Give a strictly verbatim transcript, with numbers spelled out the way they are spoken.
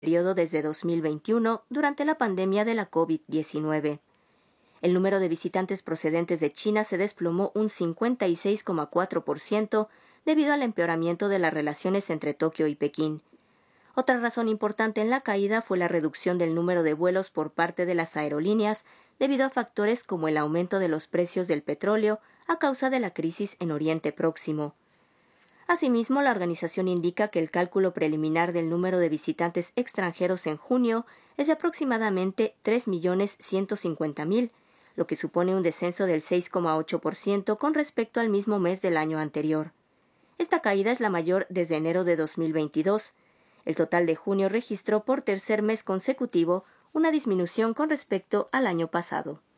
periodo desde dos mil veintiuno durante la pandemia de la COVID diecinueve. El número de visitantes procedentes de China se desplomó un cincuenta y seis coma cuatro por ciento debido al empeoramiento de las relaciones entre Tokio y Pekín. Otra razón importante en la caída fue la reducción del número de vuelos por parte de las aerolíneas debido a factores como el aumento de los precios del petróleo a causa de la crisis en Oriente Próximo. Asimismo, la organización indica que el cálculo preliminar del número de visitantes extranjeros en junio es de aproximadamente tres millones ciento cincuenta mil, lo que supone un descenso del seis coma ocho por ciento con respecto al mismo mes del año anterior. Esta caída es la mayor desde enero de dos mil veintidós. El total de junio registró por tercer mes consecutivo una disminución con respecto al año pasado.